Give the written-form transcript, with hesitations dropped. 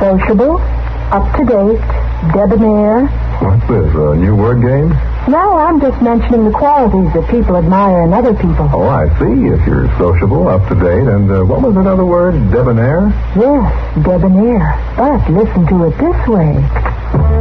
Sociable, up-to-date, debonair. What's this, a new word game? No, I'm just mentioning the qualities that people admire in other people. Oh, I see. If you're sociable, up-to-date, and what was another word? Debonair? Yes, debonair. But listen to it this way.